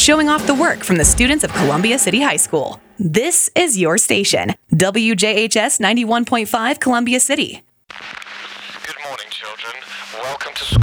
showing off the work from the students of Columbia City High School. This is your station, WJHS 91.5 Columbia City. Good morning, children. Welcome to